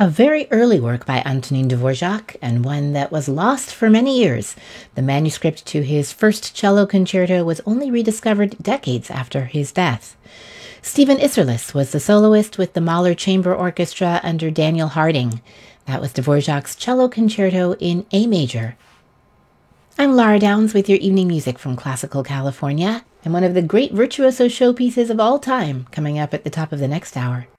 A very early work by Antonin Dvorak, and one that was lost for many years. The manuscript to his first cello concerto was only rediscovered decades after his death. Stephen Isserlis was the soloist with the Mahler Chamber Orchestra under Daniel Harding. That was Dvorak's cello concerto in A major. I'm Lara Downs with your evening music from Classical California, and one of the great virtuoso showpieces of all time coming up at the top of the next hour.